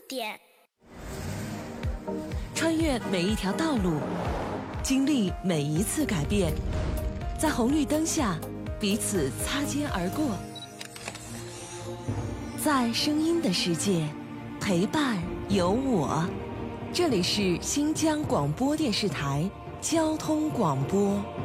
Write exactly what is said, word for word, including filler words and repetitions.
点。 穿越每一条道路，经历每一次改变，在红绿灯下彼此擦肩而过，在声音的世界陪伴有我。这里是新疆广播电视台交通广播。